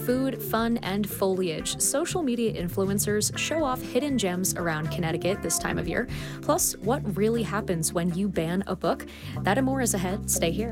food, fun, and foliage, social media influencers show off hidden gems around Connecticut this time of year. Plus, what really happens when you ban a book? That and more is ahead. Stay here.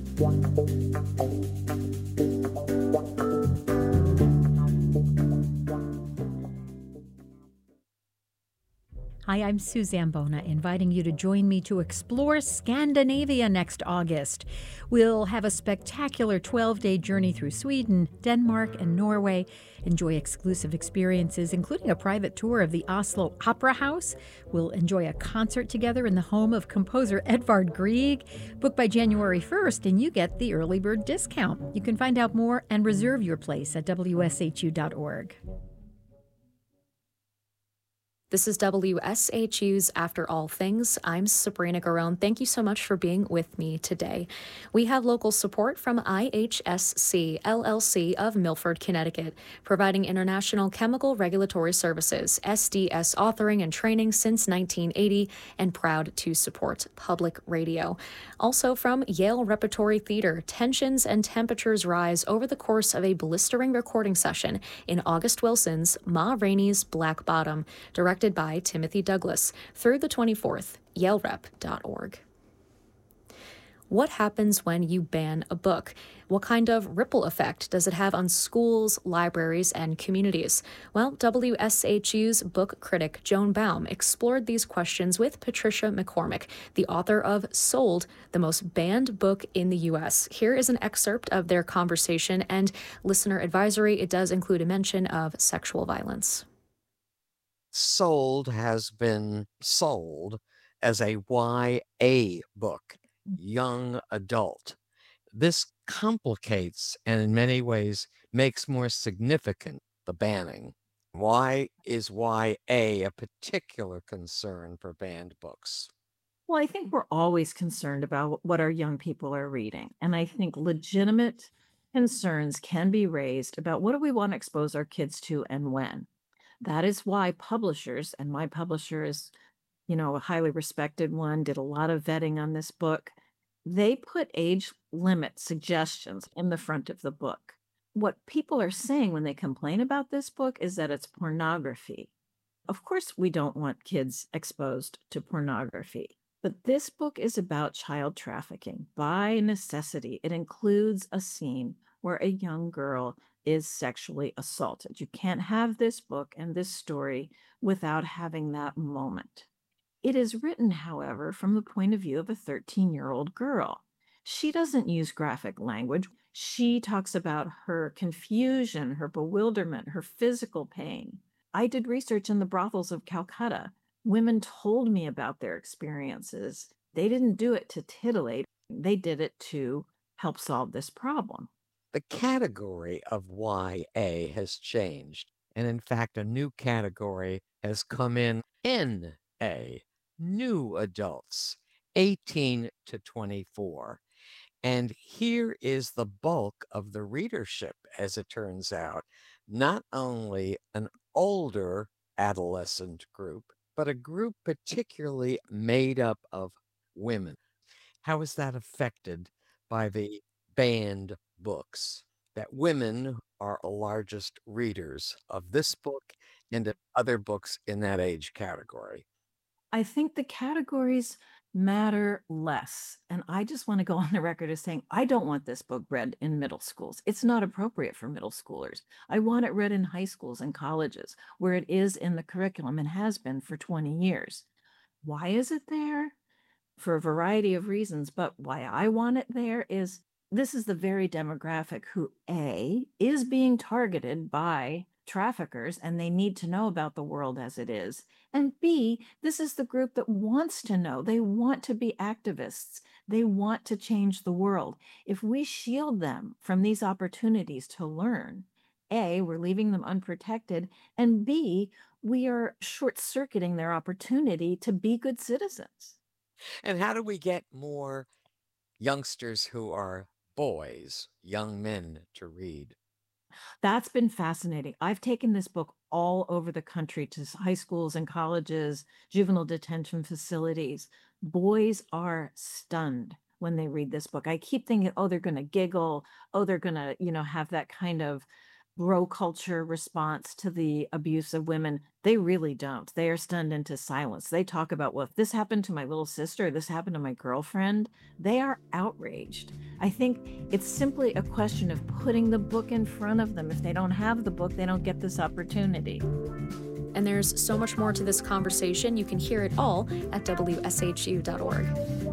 Hi, I'm Suzanne Bona, inviting you to join me to explore Scandinavia next August. We'll have a spectacular 12-day journey through Sweden, Denmark, and Norway. Enjoy exclusive experiences, including a private tour of the Oslo Opera House. We'll enjoy a concert together in the home of composer Edvard Grieg. Book by January 1st, and you get the early bird discount. You can find out more and reserve your place at wshu.org. This is WSHU's After All Things. I'm Sabrina Garone. Thank you so much for being with me today. We have local support from IHSC LLC of Milford, Connecticut, providing international chemical regulatory services, SDS authoring and training since 1980, and proud to support public radio. Also from Yale Repertory Theater, tensions and temperatures rise over the course of a blistering recording session in August Wilson's Ma Rainey's Black Bottom, directed by Timothy Douglas, through the 24th, yalerep.org. What happens when you ban a book? What kind of ripple effect does it have on schools, libraries, and communities? Well, WSHU's book critic Joan Baum explored these questions with Patricia McCormick, the author of Sold, the most banned book in the U.S. Here is an excerpt of their conversation, and listener advisory, it does include a mention of sexual violence. Sold has been sold as a YA book, young adult. This complicates and in many ways makes more significant the banning. Why is YA a particular concern for banned books? Well, I think we're always concerned about what our young people are reading. And I think legitimate concerns can be raised about what do we want to expose our kids to and when. That is why publishers, and my publisher is, a highly respected one, did a lot of vetting on this book. They put age limit suggestions in the front of the book. What people are saying when they complain about this book is that it's pornography. Of course, we don't want kids exposed to pornography, but this book is about child trafficking by necessity. It includes a scene where a young girl is sexually assaulted. You can't have this book and this story without having that moment. It is written, however, from the point of view of a 13-year-old girl. She doesn't use graphic language. She talks about her confusion, her bewilderment, her physical pain. I did research in the brothels of Calcutta. Women told me about their experiences. They didn't do it to titillate. They did it to help solve this problem. The category of YA has changed, and in fact, a new category has come in NA, new adults, 18 to 24. And here is the bulk of the readership, as it turns out, not only an older adolescent group, but a group particularly made up of women. How is that affected by the banned books? That women are the largest readers of this book and of other books in that age category. I think the categories matter less. And I just want to go on the record as saying, I don't want this book read in middle schools. It's not appropriate for middle schoolers. I want it read in high schools and colleges where it is in the curriculum and has been for 20 years. Why is it there? For a variety of reasons, but why I want it there is this is the very demographic who A, is being targeted by traffickers and they need to know about the world as it is. And B, this is the group that wants to know. They want to be activists. They want to change the world. If we shield them from these opportunities to learn, A, we're leaving them unprotected, and B, we are short-circuiting their opportunity to be good citizens. And how do we get more youngsters who are boys, young men, to read? That's been fascinating. I've taken this book all over the country to high schools and colleges, juvenile detention facilities. Boys are stunned when they read this book. I keep thinking, oh, they're going to giggle. Oh, they're going to, have that kind of bro culture response to the abuse of women. They really don't. They are stunned into silence. They talk about, well, if this happened to my little sister, this happened to my girlfriend, they are outraged. I think it's simply a question of putting the book in front of them. If they don't have the book, they don't get this opportunity. And there's so much more to this conversation. You can hear it all at WSHU.org.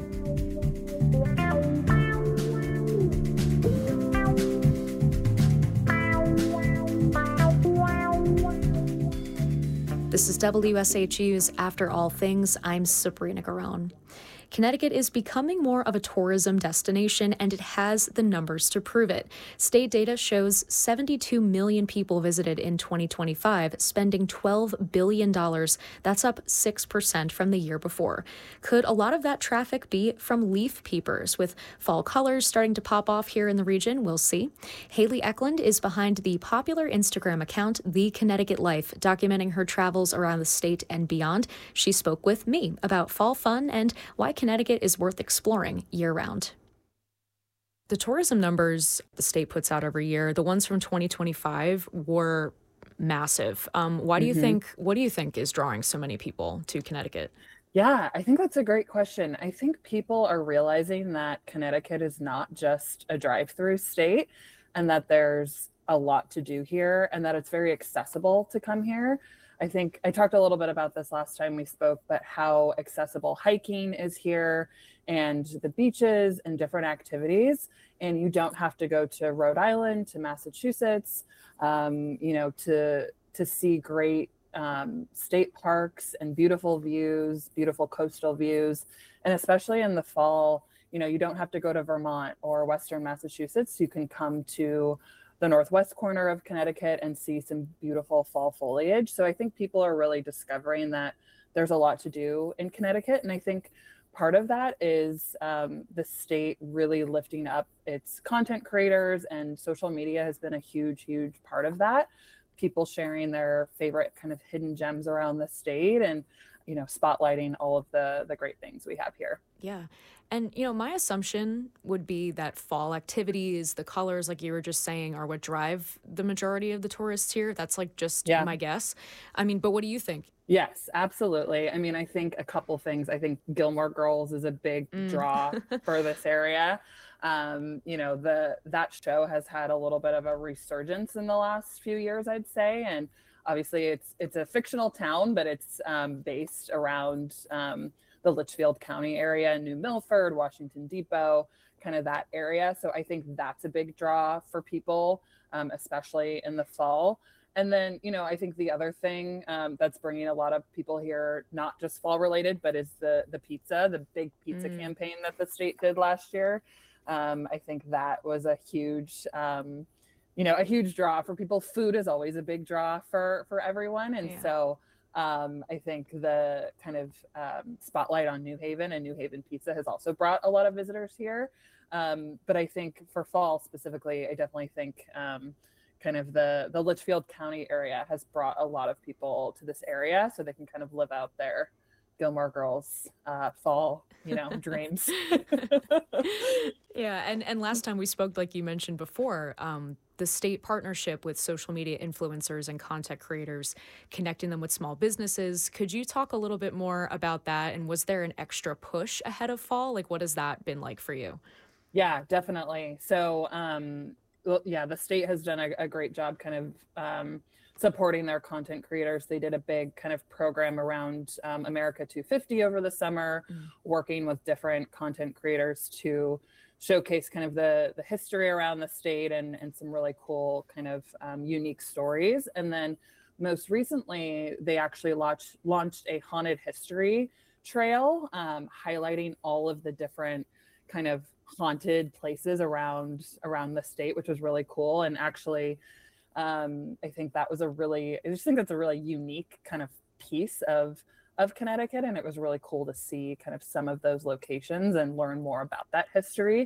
This is WSHU's After All Things. I'm Sabrina Garone. Connecticut is becoming more of a tourism destination, and it has the numbers to prove it. State data shows 72 million people visited in 2025, spending $12 billion. That's up 6% from the year before. Could a lot of that traffic be from leaf peepers, with fall colors starting to pop off here in the region? We'll see. Haley Eklund is behind the popular Instagram account, The Connecticut Life, documenting her travels around the state and beyond. She spoke with me about fall fun and why Connecticut is worth exploring year-round. The tourism numbers the state puts out every year, the ones from 2025 were massive. Why do you hmm think, what do you think is drawing so many people to Connecticut? Yeah, I think that's a great question. I think people are realizing that Connecticut is not just a drive-through state and that there's a lot to do here and that it's very accessible to come here. I think I talked a little bit about this last time we spoke, but how accessible hiking is here and the beaches and different activities. And you don't have to go to Rhode Island, to Massachusetts, to see great state parks and beautiful views, beautiful coastal views. And especially in the fall, you don't have to go to Vermont or Western Massachusetts. You can come to the northwest corner of Connecticut and see some beautiful fall foliage. So I think people are really discovering that there's a lot to do in Connecticut. And I think part of that is the state really lifting up its content creators, and social media has been a huge, huge part of that. People sharing their favorite kind of hidden gems around the state and, spotlighting all of the great things we have here. Yeah. And, my assumption would be that fall activities, the colors, like you were just saying, are what drive the majority of the tourists here. That's like just Yeah. my guess. I mean, but what do you think? Yes, absolutely. I mean, I think a couple things. I think Gilmore Girls is a big Mm. draw for this area. That show has had a little bit of a resurgence in the last few years, I'd say. And obviously it's a fictional town, but it's based around the Litchfield County area, New Milford, Washington Depot, kind of that area. So I think that's a big draw for people, especially in the fall. And then, I think the other thing that's bringing a lot of people here, not just fall related, but is the pizza, the big pizza Mm. campaign that the state did last year. I think that was a huge draw for people. Food is always a big draw for everyone, and Yeah. so I think the kind of spotlight on New Haven and New Haven pizza has also brought a lot of visitors here. But I think for fall specifically, I definitely think kind of the Litchfield County area has brought a lot of people to this area so they can kind of live out their Gilmore Girls fall, dreams. Yeah, and last time we spoke, like you mentioned before, the state partnership with social media influencers and content creators, connecting them with small businesses. Could you talk a little bit more about that? And was there an extra push ahead of fall? Like, what has that been like for you? Yeah, definitely. So, well, yeah, the state has done a great job kind of supporting their content creators. They did a big kind of program around America 250 over the summer, Mm. working with different content creators to showcase kind of the history around the state and some really cool kind of unique stories. And then most recently, they actually launched a haunted history trail, highlighting all of the different kind of haunted places around the state, which was really cool. And actually, I think I just think that's a really unique kind of piece of Connecticut, and it was really cool to see kind of some of those locations and learn more about that history.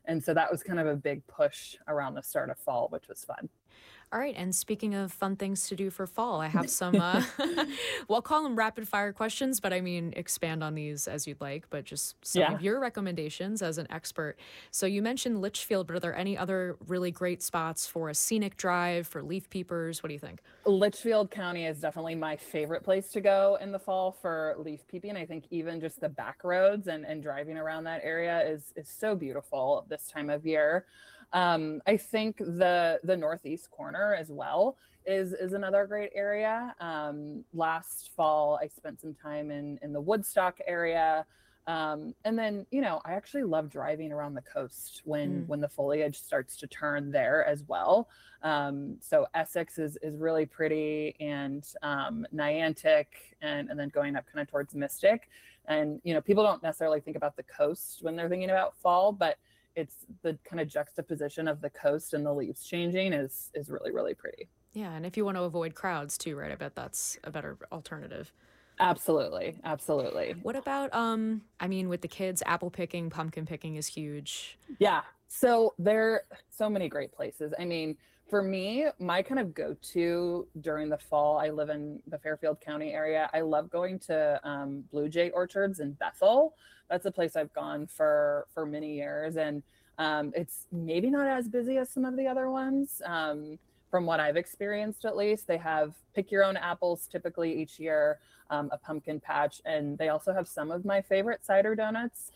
And so that was kind of a big push around the start of fall, which was fun. All right, and speaking of fun things to do for fall, I have some, well, I'll call them rapid fire questions, but I mean, expand on these as you'd like, but just some of your recommendations as an expert. So you mentioned Litchfield, but are there any other really great spots for a scenic drive, for leaf peepers? What do you think? Litchfield County is definitely my favorite place to go in the fall for leaf peeping. I think even just the back roads and driving around that area is so beautiful this time of year. I think the northeast corner as well is another great area. Last fall, I spent some time in the Woodstock area. And then, I actually love driving around the coast when the foliage starts to turn there as well. So Essex is really pretty, and Niantic, and then going up kind of towards Mystic. And, people don't necessarily think about the coast when they're thinking about fall, but it's the kind of juxtaposition of the coast and the leaves changing is really, really pretty. Yeah, and if you want to avoid crowds too, right? I bet that's a better alternative. Absolutely. What about, with the kids, apple picking, pumpkin picking is huge. Yeah. So there are so many great places. I mean, for me, my kind of go-to during the fall, I live in the Fairfield County area. I love going to Blue Jay Orchards in Bethel. That's a place I've gone for many years. And it's maybe not as busy as some of the other ones. From what I've experienced, at least, they have pick your own apples typically each year, a pumpkin patch, and they also have some of my favorite cider donuts.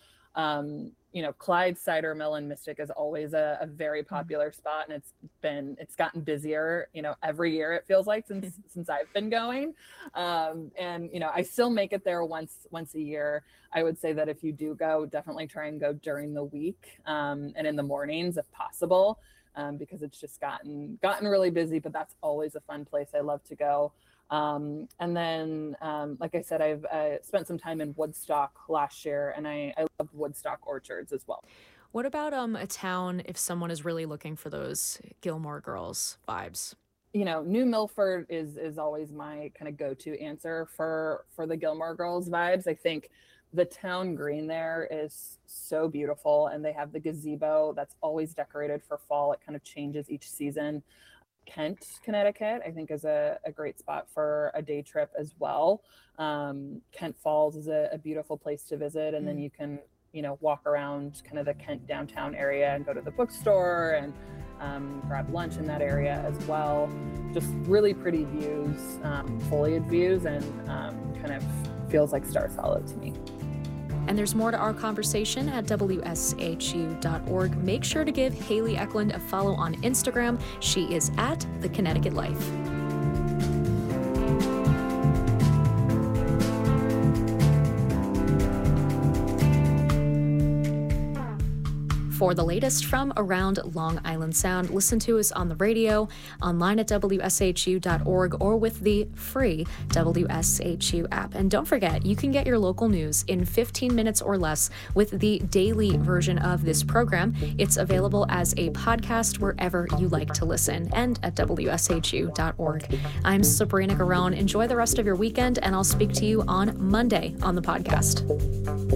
Clyde Cider Mill in Mystic is always a very popular spot, and it's gotten busier, every year it feels like since I've been going. I still make it there once a year. I would say that if you do go, definitely try and go during the week, and in the mornings if possible. Because it's just gotten really busy, but that's always a fun place I love to go. And then, like I said, I've spent some time in Woodstock last year, and I loved Woodstock Orchards as well. What about a town if someone is really looking for those Gilmore Girls vibes? New Milford is always my kind of go-to answer for the Gilmore Girls vibes. I think the town green there is so beautiful, and they have the gazebo that's always decorated for fall. It kind of changes each season. Kent, Connecticut, I think is a great spot for a day trip as well. Kent Falls is a beautiful place to visit, and then you can, walk around kind of the Kent downtown area and go to the bookstore and grab lunch in that area as well. Just really pretty views, foliage views, and kind of feels like Star Solid to me. And there's more to our conversation at WSHU.org. Make sure to give Haley Eklund a follow on Instagram. She is at The Connecticut Life. For the latest from around Long Island Sound, listen to us on the radio, online at WSHU.org, or with the free WSHU app. And don't forget, you can get your local news in 15 minutes or less with the daily version of this program. It's available as a podcast wherever you like to listen, and at WSHU.org. I'm Sabrina Garone. Enjoy the rest of your weekend, and I'll speak to you on Monday on the podcast.